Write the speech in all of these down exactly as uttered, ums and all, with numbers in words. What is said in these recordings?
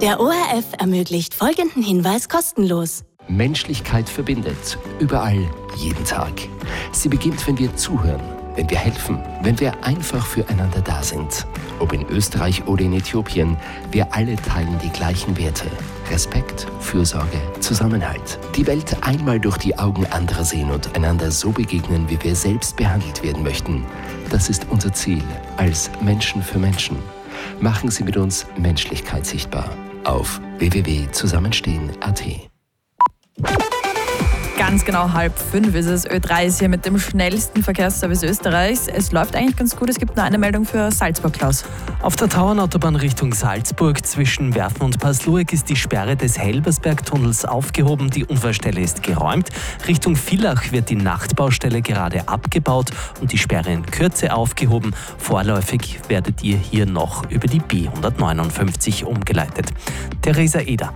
Der O R F ermöglicht folgenden Hinweis kostenlos. Menschlichkeit verbindet. Überall, jeden Tag. Sie beginnt, wenn wir zuhören, wenn wir helfen, wenn wir einfach füreinander da sind. Ob in Österreich oder in Äthiopien, wir alle teilen die gleichen Werte. Respekt, Fürsorge, Zusammenhalt. Die Welt einmal durch die Augen anderer sehen und einander so begegnen, wie wir selbst behandelt werden möchten. Das ist unser Ziel als Menschen für Menschen. Machen Sie mit uns Menschlichkeit sichtbar auf w w w punkt zusammenstehen punkt a t. Ganz genau halb fünf ist es. Ö drei ist hier mit dem schnellsten Verkehrsservice Österreichs. Es läuft eigentlich ganz gut. Es gibt nur eine Meldung für Salzburg, Klaus. Auf der Tauernautobahn Richtung Salzburg zwischen Werfen und Pasluek ist die Sperre des Helbersbergtunnels aufgehoben. Die Unfallstelle ist geräumt. Richtung Villach wird die Nachtbaustelle gerade abgebaut und die Sperre in Kürze aufgehoben. Vorläufig werdet ihr hier noch über die B hundertneunundfünfzig umgeleitet. Theresa Eder.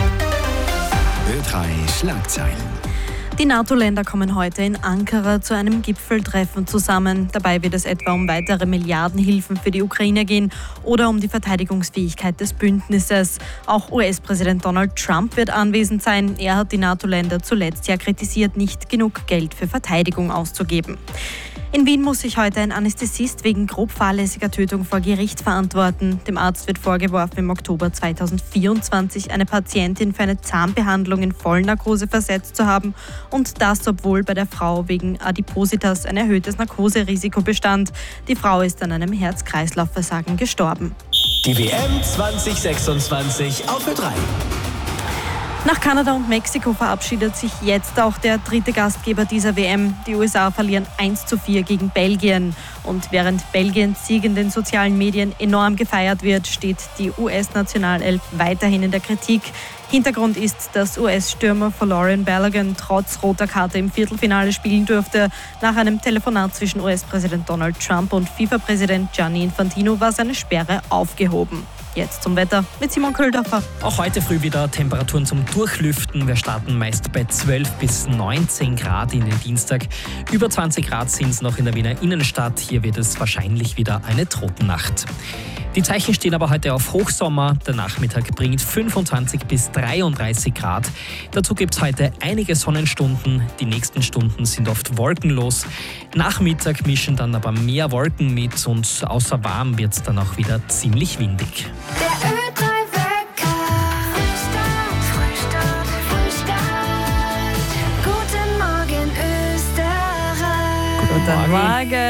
Ö drei Schlagzeilen. Die NATO-Länder kommen heute in Ankara zu einem Gipfeltreffen zusammen. Dabei wird es etwa um weitere Milliardenhilfen für die Ukraine gehen oder um die Verteidigungsfähigkeit des Bündnisses. Auch U S-Präsident Donald Trump wird anwesend sein. Er hat die NATO-Länder zuletzt ja kritisiert, nicht genug Geld für Verteidigung auszugeben. In Wien muss sich heute ein Anästhesist wegen grob fahrlässiger Tötung vor Gericht verantworten. Dem Arzt wird vorgeworfen, im Oktober zweitausendvierundzwanzig eine Patientin für eine Zahnbehandlung in Vollnarkose versetzt zu haben und das, obwohl bei der Frau wegen Adipositas ein erhöhtes Narkoserisiko bestand. Die Frau ist an einem Herz-Kreislauf-Versagen gestorben. Die W M zwanzig sechsundzwanzig auf Ö drei. Nach Kanada und Mexiko verabschiedet sich jetzt auch der dritte Gastgeber dieser W M. Die U S A verlieren eins zu vier gegen Belgien. Und während Belgiens Sieg in den sozialen Medien enorm gefeiert wird, steht die U S-Nationalelf weiterhin in der Kritik. Hintergrund ist, dass U S-Stürmer Folarin Balogun trotz roter Karte im Viertelfinale spielen durfte. Nach einem Telefonat zwischen U S-Präsident Donald Trump und FIFA-Präsident Gianni Infantino war seine Sperre aufgehoben. Jetzt zum Wetter mit Simon Köhldorfer. Auch heute früh wieder Temperaturen zum Durchlüften. Wir starten meist bei zwölf bis neunzehn Grad in den Dienstag. Über zwanzig Grad sind es noch in der Wiener Innenstadt. Hier wird es wahrscheinlich wieder eine Tropennacht. Die Zeichen stehen aber heute auf Hochsommer. Der Nachmittag bringt fünfundzwanzig bis dreiunddreißig Grad. Dazu gibt es heute einige Sonnenstunden. Die nächsten Stunden sind oft wolkenlos. Nachmittag mischen dann aber mehr Wolken mit und außer warm wird es dann auch wieder ziemlich windig. Der Ö drei Wecker. Frühstart, Frühstart, Frühstart. Guten Morgen, Österreich. Guten Morgen.